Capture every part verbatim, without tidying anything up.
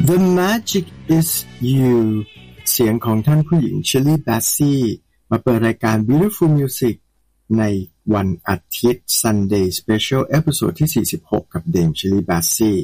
The Magic is You เสียงของท่านผู้หญิง Shirley Bassey มาเปิดรายการ Beautiful Music ในวันอาทิตย์ Sunday Special Episode ที่สี่สิบหกกับเดม Shirley Bassey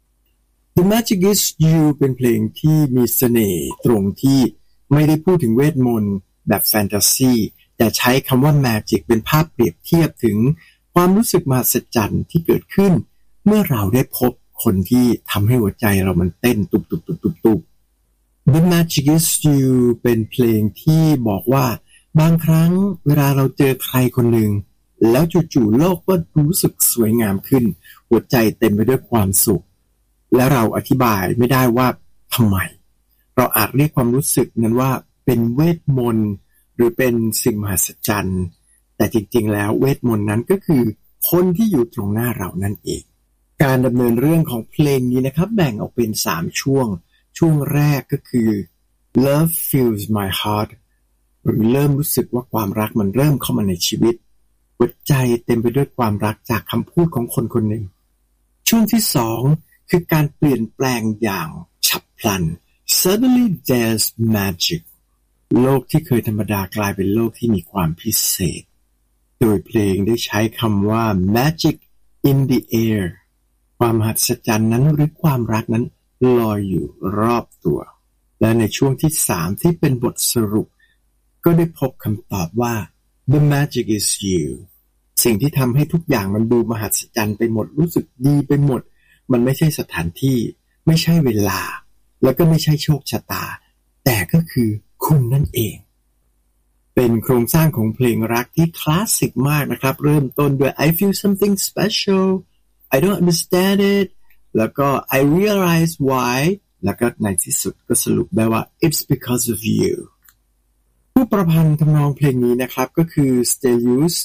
The Magic is You เป็นเพลงที่มีเสน่ห์ตรงที่ไม่ได้พูดถึงเวทมนต์แบบแฟนตาซีแต่ใช้คำว่า Magic เป็นภาพเปรียบเทียบถึงความรู้สึกมหัศจรรย์ที่เกิดขึ้นเมื่อเราได้พบคนที่ทำให้หัวใจเรามันเต้นตุบตุบตุบตุบตุบ The Magic is You เป็นเพลงที่บอกว่าบางครั้งเวลาเราเจอใครคนหนึ่งแล้วจู่ๆโลกก็รู้สึกสวยงามขึ้นหัวใจเต็มไปด้วยความสุขและเราอธิบายไม่ได้ว่าทำไมเราอาจเรียกความรู้สึกนั้นว่าเป็นเวทมนต์หรือเป็นสิ่งมหัศจรรย์แต่จริงๆแล้วเวทมนต์นั้นก็คือคนที่อยู่ตรงหน้าเรานั่นเองการดำเนินเรื่องของเพลงนี้นะครับแบ่งออกเป็นสามช่วงช่วงแรกก็คือ Love Fills My Heart หรือเริ่มรู้สึกว่าความรักมันเริ่มเข้ามาในชีวิตหัวใจเต็มไปด้วยความรักจากคำพูดของคนคนหนึ่งช่วงที่สองคือการเปลี่ยนแปลงอย่างฉับพลัน Suddenly There's Magic โลกที่เคยธรรมดากลายเป็นโลกที่มีความพิเศษโดยเพลงได้ใช้คำว่า Magic in the Air ความมหัศจรรย์นั้นหรือความรักนั้นลอยอยู่รอบตัวและในช่วงที่สามที่เป็นบทสรุปก็ได้พบคำตอบว่า The Magic is You สิ่งที่ทำให้ทุกอย่างมันดูมหัศจรรย์ไปหมดรู้สึกดีไปหมดมันไม่ใช่สถานที่ไม่ใช่เวลาแล้วก็ไม่ใช่โชคชะตาแต่ก็คือคุณนั่นเองเป็นโครงสร้างของเพลงรักที่คลาสสิกมากนะครับเริ่มต้นด้วย I feel something special I don't understand it แล้วก็ I realize why แล้วก็ในที่สุดก็สรุปได้ว่า It's because of you ผู้ประพันธ์ทำนองเพลงนี้นะครับก็คือ Stelios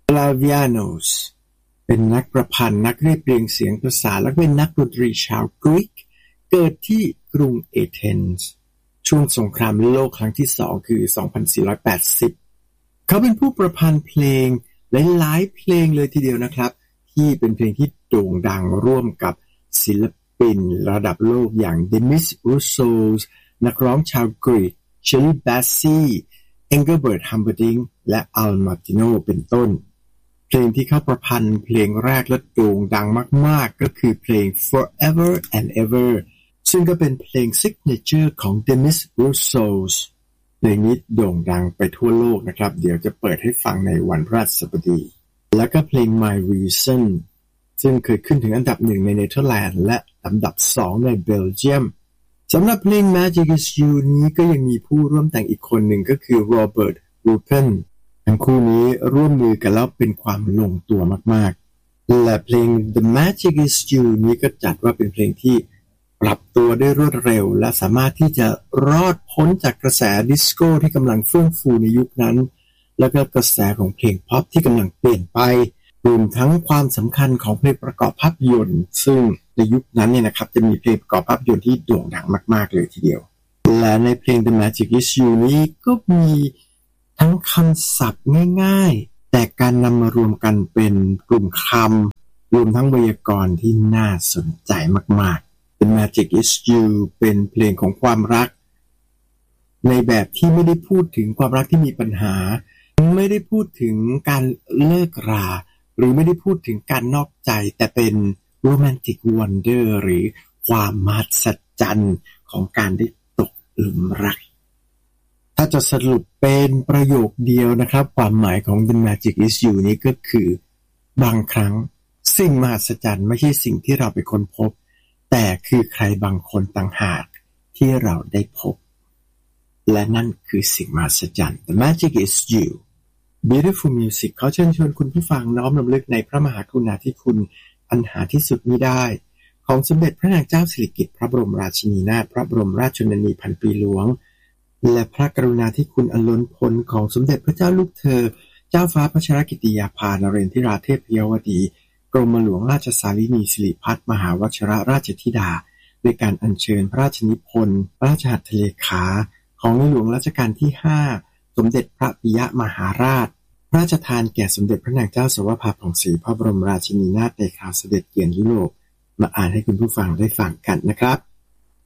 Palavianos เป็นนักประพันธ์นักเรียบเรียงเสียงภาษาและเป็นนักดนตรีชาวกรีกเกิดที่กรุงเอเธนส์ช่วงสงครามโลกครั้งที่สองคือสองพันสี่ร้อยแปดสิบเขาเป็นผู้ประพันธ์เพลงหลายๆเพลงเลยทีเดียวนะครับที่เป็นเพลงที่โด่งดังร่วมกับศิลปินระดับโลกอย่าง Demis Roussos นักร้องชาวกรีก Shirley Bassey Engelbert Humperdinck และ Al Martino เป็นต้นเพลงที่เขาประพันธ์เพลงแรกและโด่งดังมากๆก็คือเพลง Forever and Ever ซึ่งก็เป็นเพลง signature ของ Demis Roussos เพลงนี้โด่งดังไปทั่วโลกนะครับเดี๋ยวจะเปิดให้ฟังในวันพฤหัสบดีแล้วก็เพลง My Reason ซึ่งเคยขึ้นถึงอันดับหนึ่งในเนเธอร์แลนด์และอันดับสองในเบลเยียมสำหรับเพลง Magic is You นี้ก็ยังมีผู้ร่วมแต่งอีกคนหนึ่งก็คือ Robert Rupen ทั้งคู่นี้ร่วมมือกันแล้วเป็นความลงตัวมากๆและเพลง The Magic is You นี้ก็จัดว่าเป็นเพลงที่ปรับตัวได้รวดเร็วและสามารถที่จะรอดพ้นจากกระแสดิสโก้ที่กำลังเฟื่องฟูในยุคนั้นแล้วก็กระแสของเพลงพ็อปที่กำลังเปลี่ยนไปรวมทั้งความสำคัญของเพลงประกอบภาพยนตร์ซึ่งในยุคนั้นเนี่ยนะครับจะมีเพลงประกอบภาพยนตร์ที่โด่งดังมากๆเลยทีเดียวและในเพลง The Magic is You นี้ก็มีทั้งคำศัพท์ง่ายๆแต่การนำมารวมกันเป็นกลุ่มคำรวมทั้งไวยากรณ์ที่น่าสนใจมากๆ The Magic is You เป็นเพลงของความรักในแบบที่ไม่ได้พูดถึงความรักที่มีปัญหาไม่ได้พูดถึงการเลิกราหรือไม่ได้พูดถึงการนอกใจแต่เป็น romantic wonder หรือความมหัศจรรย์ของการได้ตกหลุมรักถ้าจะสรุปเป็นประโยคเดียวนะครับความหมายของ The Magic is You นี้ก็คือบางครั้งสิ่งมหัศจรรย์ไม่ใช่สิ่งที่เราไปค้นพบแต่คือใครบางคนต่างหากที่เราได้พบและนั่นคือสิ่งมหัศจรรย์ The Magic is You Beautiful Music ขอเชิญชวนคุณผู้ฟังน้อมรำลึกในพระมหากรุณาธิคุณอันหาที่สุดมิได้ของสมเด็จพระนางเจ้าสิริกิติ์พระบรมราชินีนาถพระบรมราชชนนีพันปีหลวงและพระกรุณาธิคุณอันล้นพ้นของสมเด็จพระเจ้าลูกเธอเจ้าฟ้าพัชรกิติยาภานเรนทิราเทพยวดีกรมหลวงราชสารินีสิริพัฒน์มหาวชิรราชธิดาด้วยการอัญเชิญพระราชนิพนธ์พระราชหัตถเลขาของในหลวงรัชกาลที่ห้าสมเด็จพระปิยมหาราชพระราชทานแก่สมเด็จพระนางเจ้าสวภาผ่องศรีพระบรมราชินีนาถในคราวเสด็จเยือนยุโรปมาอ่านให้คุณผู้ฟังได้ฟังกันนะครับ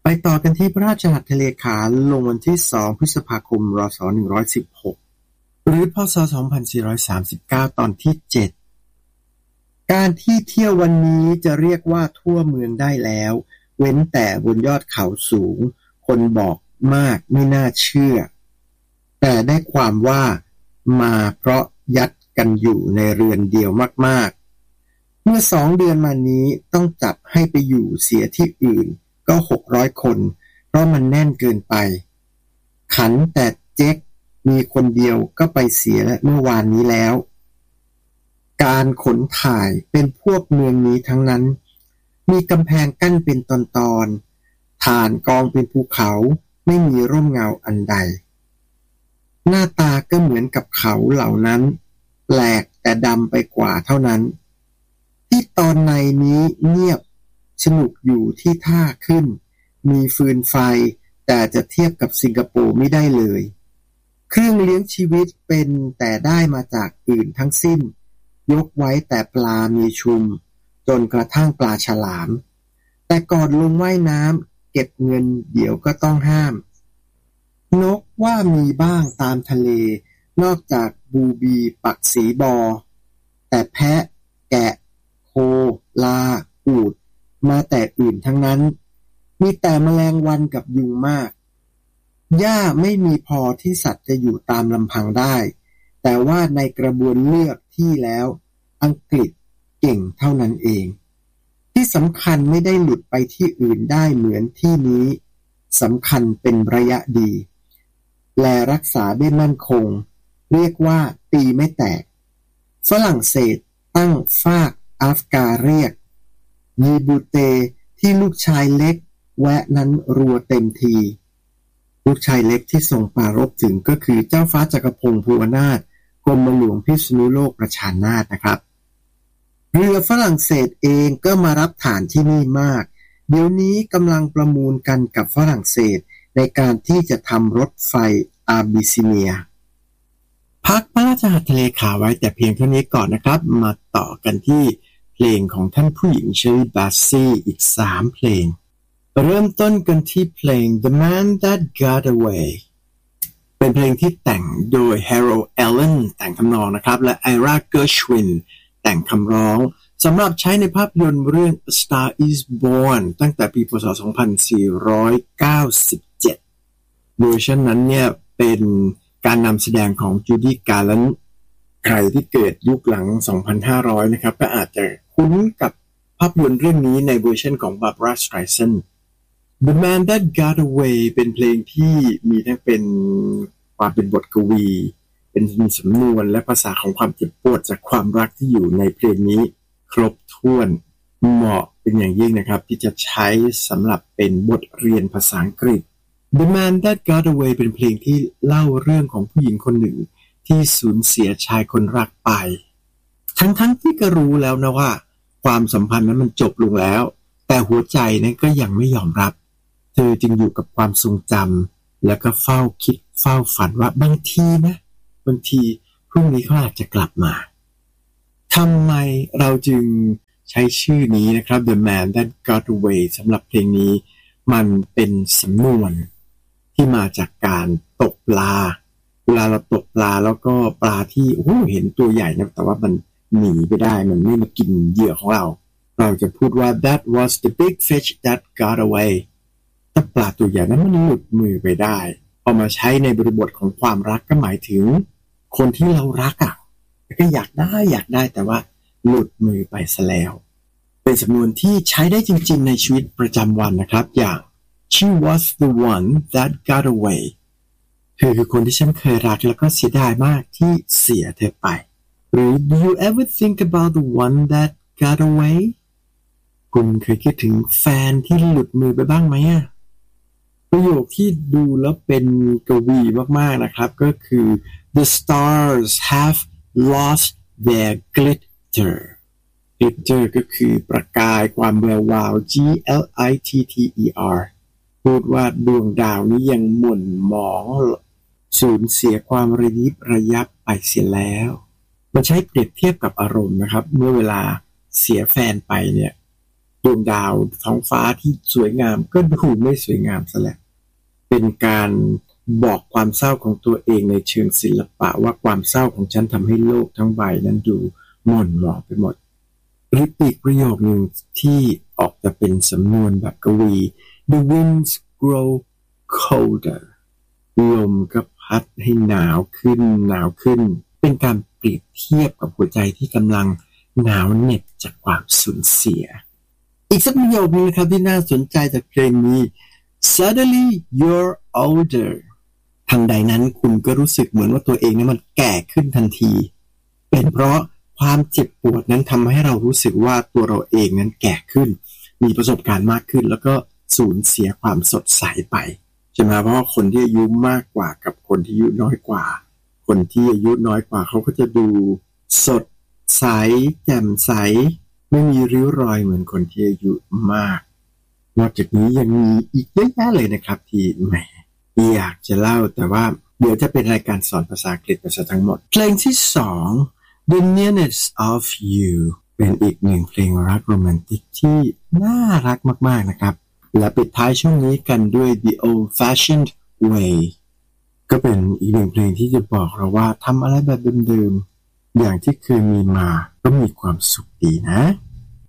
ไปต่อกันที่พระราชหัตถเลขาลงวันที่สองพฤษภาคมรศหนึ่งร้อยสิบหกหรือพศสองพันสี่ร้อยสามสิบเก้าตอนที่เจ็ดการที่เที่ยววันนี้จะเรียกว่าทั่วเมืองได้แล้วเว้นแต่บนยอดเขาสูงคนบอกมากไม่น่าเชื่อแต่ได้ความว่ามาเพราะยัดกันอยู่ในเรือนเดียวมากๆเมื่อสองเดือนมานี้ต้องจับให้ไปอยู่เสียที่อื่นก็หกร้อยคนเพราะมันแน่นเกินไปขันแต่เจ๊กมีคนเดียวก็ไปเสียเมื่อวานนี้แล้วการขนถ่ายเป็นพวกเมืองนี้ทั้งนั้นมีกำแพงกั้นเป็นตอนๆฐานกองเป็นภูเขาไม่มีร่มเงาอันใดหน้าตาก็เหมือนกับเขาเหล่านั้นแปลกแต่ดำไปกว่าเท่านั้นที่ตอนในนี้เงียบสนุกอยู่ที่ท่าขึ้นมีฟืนไฟแต่จะเทียบกับสิงคโปร์ไม่ได้เลยเครื่องเลี้ยงชีวิตเป็นแต่ได้มาจากอื่นทั้งสิ้นยกไว้แต่ปลามีชุมจนกระทั่งปลาฉลามแต่ก่อนลงว่ายน้ำเก็บเงินเดี๋ยวก็ต้องห้ามนกว่ามีบ้างตามทะเลนอกจากบูบีปักสีบอแต่แพะแกะโคลาอูฐมาแต่อื่นทั้งนั้นมีแต่แมลงวันกับยุงมากหญ้าไม่มีพอที่สัตว์จะอยู่ตามลำพังได้แต่ว่าในกระบวนเลือกที่แล้วอังกฤษเก่งเท่านั้นเองที่สำคัญไม่ได้หลุดไปที่อื่นได้เหมือนที่นี้สำคัญเป็นระยะดีและรักษาได้มั่นคงเรียกว่าตีไม่แตกฝรั่งเศสตั้งฟากอัฟกาเรียกยีบูเตที่ลูกชายเล็กแวะนั้นรัวเต็มทีลูกชายเล็กที่ทรงปรารภถึงก็คือเจ้าฟ้าจักรพงศ์ภูวนาถกรมหลวงพิษณุโลกประชานาถนะครับเรือฝรั่งเศสเองก็มารับฐานที่นี่มากเดี๋ยวนี้กำลังประมูลกันกับฝรั่งเศสในการที่จะทำรถไฟอาบิซิเนียพักพระราชหัตถเลขาไว้แต่เพียงเท่านี้ก่อนนะครับมาต่อกันที่เพลงของท่านผู้หญิงเชอรี่ บัสซี่อีกสามเพลงเริ่มต้นกันที่เพลง The Man That Got Away เป็นเพลงที่แต่งโดย Harold Allen แต่งทำนองนะครับและ Ira Gershwin แต่งคำร้องสำหรับใช้ในภาพยนตร์เรื่อง A Star Is Born ตั้งแต่ปีพ.ศ. สองพันสี่ร้อยเก้าสิบเจ็ดเวอร์ชันนั้นเนี่ยเป็นการนำแสดงของ Judy Garland ใครที่เกิดยุคหลัง สองพันห้าร้อย นะครับก็อาจจะคุ้นกับภาพยนตร์เรื่องนี้ในเวอร์ชันของ Barbra Streisand The Man That Got Away เป็นเพลงที่มีทั้งเป็นความเป็นบทกวีเป็นมีสำนวนและภาษาของความเจ็บปวดจากความรักที่อยู่ในเพลงนี้ครบถ้วนเหมาะเป็นอย่างยิ่งนะครับที่จะใช้สำหรับเป็นบทเรียนภาษาอังกฤษ The Man That Got Away เป็นเพลงที่เล่าเรื่องของผู้หญิงคนหนึ่งที่สูญเสียชายคนรักไปทั้งๆที่ก็รู้แล้วนะว่าความสัมพันธ์นั้นมันจบลงแล้วแต่หัวใจนั้นก็ยังไม่ยอมรับเธอจึงอยู่กับความทรงจำแล้วก็เฝ้าคิดเฝ้าฝันว่าบางทีนะบางทีพรุ่งนี้เขาอาจจะกลับมาทำไมเราจึงใช้ชื่อนี้นะครับ The Man That Got Away สำหรับเพลงนี้มันเป็นสำนวนที่มาจากการตกปลาเวลาเราตกปลาแล้วก็ปลาที่โอ้เห็นตัวใหญ่นะแต่ว่ามันหนีไปได้มันไม่มากินเหยื่อของเราเราจะพูดว่า That was the big fish that got awayถ้าปลาตัวใหญ่นั้นมันหลุดมือไปได้เอามาใช้ในบริบทของความรักก็หมายถึงคนที่เรารักอ่ะก็อยากได้อยากได้แต่ว่าหลุดมือไปซะแล้วเป็นสำนวนที่ใช้ได้จริงๆในชีวิตประจำวันนะครับอย่าง She was the one that got away เธอคือคนที่ฉันเคยรักแล้วก็เสียดายมากที่เสียเธอไปหรือ Do you ever think about the one that got away คุณเคยคิดถึงแฟนที่หลุดมือไปบ้างไหมอ่ะประโยคที่ดูแล้วเป็นกวีมากๆนะครับก็คือ The stars have lost their glitter glitter ก็คือประกายความแวววาว G L I T T E R พูดว่าดวงดาวนี้ยังหม่นหมองสูญเสียความระยิบระยับไปเสียแล้วมันใช้เปรียบเทียบกับอารมณ์นะครับเมื่อเวลาเสียแฟนไปเนี่ยดวงดาวท้องฟ้าที่สวยงามก็ดูไม่สวยงามซะแล้วเป็นการบอกความเศร้าของตัวเองในเชิงศิลปะว่าความเศร้าของฉันทำให้โลกทั้งใบนั้นดูหม่นหมองไปหมดหรืออีกประโยคหนึ่งที่ออกจะเป็นสำนวนแบบกวี The winds grow colder ลมก็พัดให้หนาวขึ้นหนาวขึ้นเป็นการเปรียบเทียบกับหัวใจที่กำลังหนาวเหน็บจากความสูญเสียอีกสักประโยคนึงนะครับที่น่าสนใจจากเพลงนี้ Suddenly you're older ทันใดนั้นคุณก็รู้สึกเหมือนว่าตัวเองนั้นมันแก่ขึ้นทันทีเป็นเพราะความเจ็บปวดนั้นทำให้เรารู้สึกว่าตัวเราเองนั้นแก่ขึ้นมีประสบการณ์มากขึ้นแล้วก็สูญเสียความสดใสไปใช่ไหมเพราะว่าคนที่อายุมากกว่ากับคนที่อายุน้อยกว่าคนที่อายุน้อยกว่าเขาก็จะดูสดใสแจ่มใสไม่มีริ้วรอยเหมือนคนที่อายุมากนอกจากนี้ยังมีอีกเยอะแยะเลยนะครับที่แหมอยากจะเล่าแต่ว่าเดี๋ยวจะเป็นรายการสอนภาษาอังกฤษไปซะทั้งหมดเพลงที่สอง The Nearness of You เป็นอีกหนึ่งเพลงรักโรแมนติกที่น่ารักมากๆนะครับและปิดท้ายช่วงนี้กันด้วย The Old Fashioned Way ก็เป็นอีกหนึ่งเพลงที่จะบอกเราว่าทำอะไรแบบเดิมๆอย่างที่เคยมีมาก็มีความสุขดีนะ